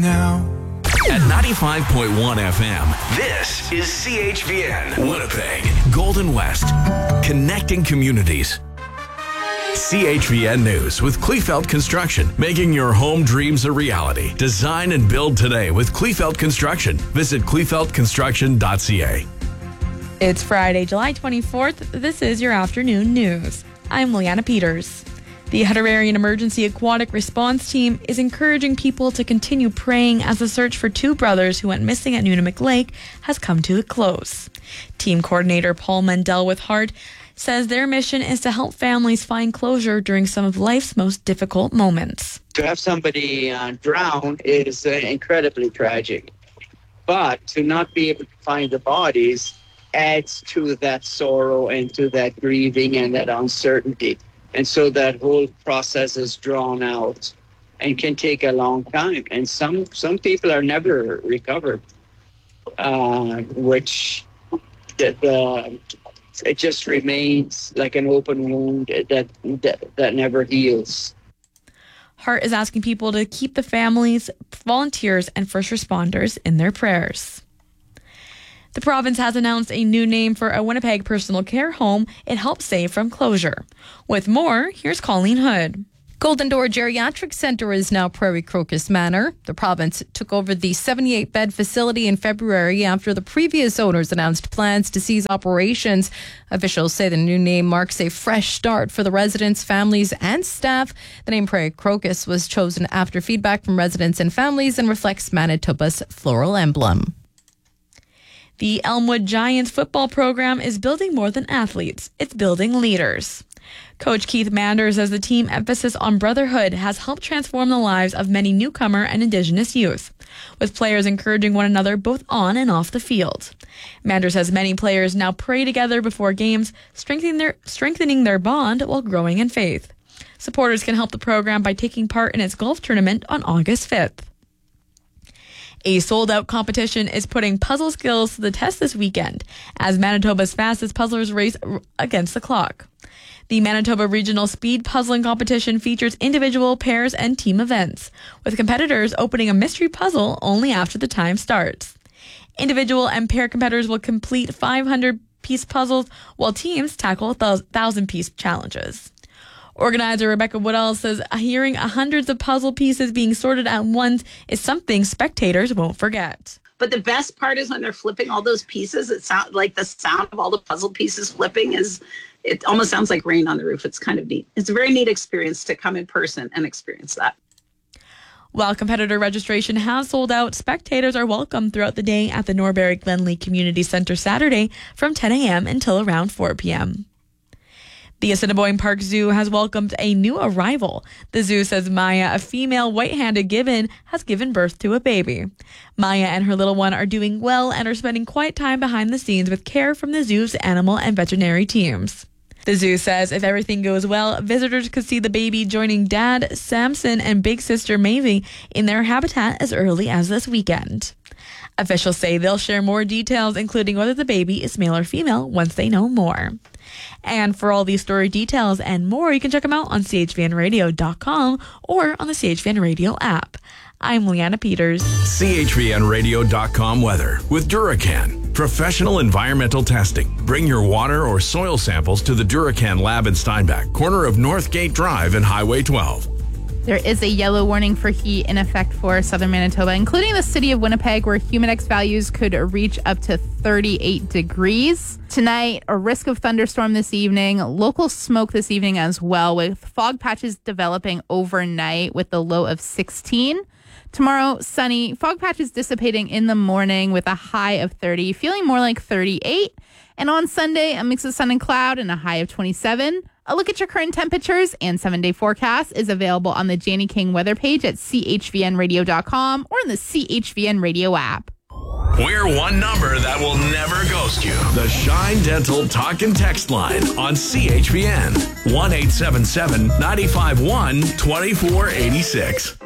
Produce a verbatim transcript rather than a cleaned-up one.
Now. At ninety-five point one F M, this is C H V N, Winnipeg, Golden West, connecting communities. C H V N News with Kleefeld Construction, making your home dreams a reality. Design and build today with Kleefeld Construction. Visit kleefeld construction dot c a. It's Friday, July twenty-fourth. This is your afternoon news. I'm Leanna Peters. The Huttarian Emergency Aquatic Response Team is encouraging people to continue praying as the search for two brothers who went missing at Nunavik Lake has come to a close. Team coordinator Paul Mendel with Heart says their mission is to help families find closure during some of life's most difficult moments. To have somebody uh, drown is uh, incredibly tragic, but to not be able to find the bodies adds to that sorrow and to that grieving and that uncertainty. And so that whole process is drawn out and can take a long time. And some some people are never recovered, uh, which the, the, it just remains like an open wound that, that that never heals. Hart is asking people to keep the families, volunteers, and first responders in their prayers. The province has announced a new name for a Winnipeg personal care home it helps save from closure. With more, here's Colleen Hood. Golden Door Geriatric Centre is now Prairie Crocus Manor. The province took over the seventy-eight bed facility in February after the previous owners announced plans to cease operations. Officials say the new name marks a fresh start for the residents, families, and staff. The name Prairie Crocus was chosen after feedback from residents and families and reflects Manitoba's floral emblem. The Elmwood Giants football program is building more than athletes. It's building leaders. Coach Keith Manders says the team emphasis on brotherhood has helped transform the lives of many newcomer and Indigenous youth, with players encouraging one another both on and off the field. Manders says many players now pray together before games, strengthening their, strengthening their bond while growing in faith. Supporters can help the program by taking part in its golf tournament on August fifth. A sold-out competition is putting puzzle skills to the test this weekend as Manitoba's fastest puzzlers race against the clock. The Manitoba Regional Speed Puzzling Competition features individual, pairs, and team events, with competitors opening a mystery puzzle only after the time starts. Individual and pair competitors will complete five hundred piece puzzles, while teams tackle one thousand piece challenges. Organizer Rebecca Woodall says hearing hundreds of puzzle pieces being sorted at once is something spectators won't forget. But the best part is when they're flipping all those pieces, it sounds like the sound of all the puzzle pieces flipping is, it almost sounds like rain on the roof. It's kind of neat. It's a very neat experience to come in person and experience that. While competitor registration has sold out, spectators are welcome throughout the day at the Norbury Glenlee Community Centre Saturday from ten a.m. until around four p.m. The Assiniboine Park Zoo has welcomed a new arrival. The zoo says Maya, a female white-handed gibbon, has given birth to a baby. Maya and her little one are doing well and are spending quiet time behind the scenes with care from the zoo's animal and veterinary teams. The zoo says if everything goes well, visitors could see the baby joining Dad, Samson, and big sister Mavie in their habitat as early as this weekend. Officials say they'll share more details, including whether the baby is male or female, once they know more. And for all these story details and more, you can check them out on c h v n radio dot com or on the C H V N Radio app. I'm Leanna Peters. C H V N radio dot com weather with Duracan. Professional environmental testing. Bring your water or soil samples to the Duracan lab in Steinbach, corner of Northgate Drive and Highway twelve. There is a yellow warning for heat in effect for southern Manitoba, including the city of Winnipeg, where humidex values could reach up to thirty-eight degrees. Tonight, a risk of thunderstorm this evening, local smoke this evening as well, with fog patches developing overnight with the low of sixteen. Tomorrow, sunny, fog patches dissipating in the morning with a high of thirty, feeling more like thirty-eight. And on Sunday, a mix of sun and cloud and a high of twenty-seven. A look at your current temperatures and seven-day forecast is available on the Janie King weather page at c h v n radio dot com or in the C H V N Radio app. We're one number that will never ghost you. The Shine Dental Talk and Text line on C H V N. one eight seven seven, nine five one, two four eight six.